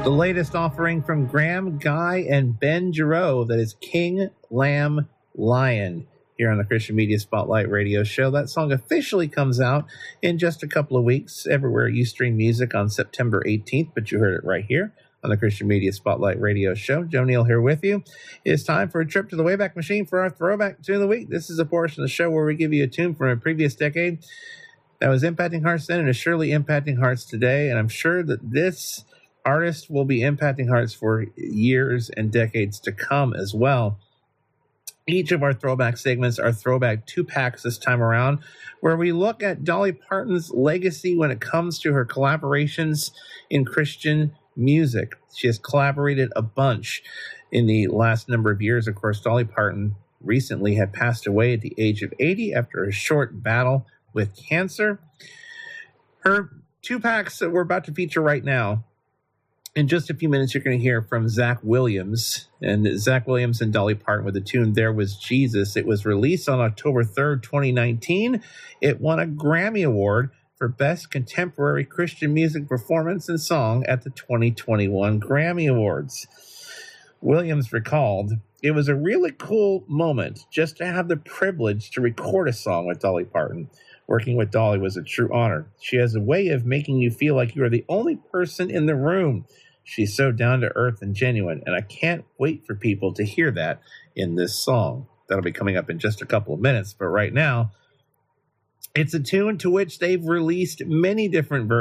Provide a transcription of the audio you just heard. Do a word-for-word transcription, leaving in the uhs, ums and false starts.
The latest offering from Graham, Guy, and Ben Giroux, that is King, Lamb, Lion, here on the Christian Media Spotlight Radio Show. That song officially comes out in just a couple of weeks everywhere you stream music on September eighteenth, but you heard it right here on the Christian Media Spotlight Radio Show. Joe Neal here with you. It's time for a trip to the Wayback Machine for our Throwback Tune of the Week. This is a portion of the show where we give you a tune from a previous decade that was impacting hearts then and is surely impacting hearts today, and I'm sure that this artist will be impacting hearts for years and decades to come as well. Each of our throwback segments are throwback two-packs this time around, where we look at Dolly Parton's legacy when it comes to her collaborations in Christian music. She has collaborated a bunch in the last number of years. Of course, Dolly Parton recently had passed away at the age of eighty after a short battle with cancer. Her two-packs that we're about to feature right now, in just a few minutes, you're going to hear from Zach Williams. And Zach Williams and Dolly Parton with the tune There Was Jesus. It was released on October third, twenty nineteen. It won a Grammy Award for Best Contemporary Christian Music Performance and Song at the twenty twenty-one Grammy Awards. Williams recalled, "It was a really cool moment just to have the privilege to record a song with Dolly Parton. Working with Dolly was a true honor. She has a way of making you feel like you are the only person in the room. She's so down to earth and genuine, and I can't wait for people to hear that in this song." That'll be coming up in just a couple of minutes, but right now, it's a tune to which they've released many different versions.